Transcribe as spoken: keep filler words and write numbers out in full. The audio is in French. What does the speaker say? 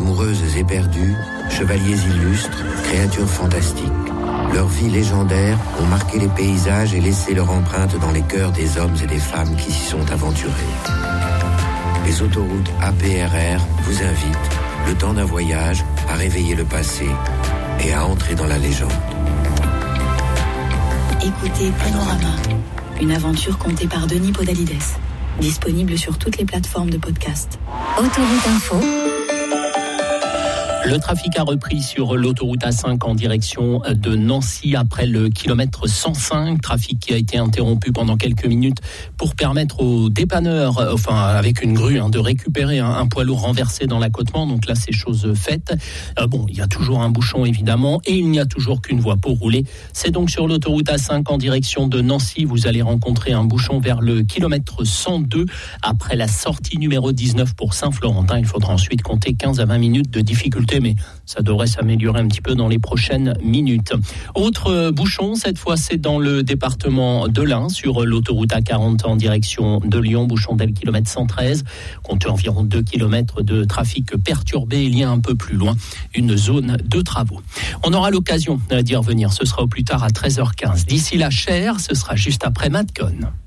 Amoureuses éperdues, chevaliers illustres, créatures fantastiques. Leurs vies légendaires ont marqué les paysages et laissé leur empreinte dans les cœurs des hommes et des femmes qui s'y sont aventurés. Les autoroutes A P R R vous invitent, le temps d'un voyage, à réveiller le passé et à entrer dans la légende. Écoutez Panorama, une aventure contée par Denis Podalides. Disponible sur toutes les plateformes de podcast. Autoroute Info. Le trafic a repris sur l'autoroute A cinq en direction de Nancy après le kilomètre cent cinq. Trafic qui a été interrompu pendant quelques minutes pour permettre aux dépanneurs, enfin avec une grue, hein, de récupérer un, un poids lourd renversé dans l'accotement. Donc là, c'est chose faite. Euh, bon, il y a toujours un bouchon évidemment et il n'y a toujours qu'une voie pour rouler. C'est donc sur l'autoroute A cinq en direction de Nancy. Vous allez rencontrer un bouchon vers le kilomètre cent deux après la sortie numéro dix-neuf pour Saint-Florentin. Il faudra ensuite compter quinze à vingt minutes de difficulté, mais ça devrait s'améliorer un petit peu dans les prochaines minutes. Autre bouchon, cette fois c'est dans le département de l'Ain, sur l'autoroute A quarante en direction de Lyon, bouchon dès le kilomètre cent treize. Comptez environ deux kilomètres de trafic perturbé. Il y a un peu plus loin une zone de travaux. On aura l'occasion d'y revenir, ce sera au plus tard à treize heures quinze. D'ici là, Cher, ce sera juste après Madcon.